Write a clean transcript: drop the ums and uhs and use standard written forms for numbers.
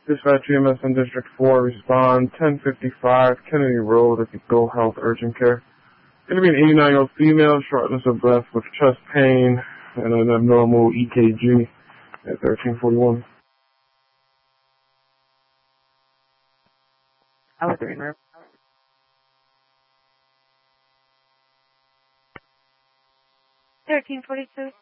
Dispatch EMS in District 4, respond 1055 Kennedy Road at the Go Health Urgent Care. Going to be an 89-year-old female, shortness of breath with chest pain and an abnormal EKG at 1341. I was in room. 1342.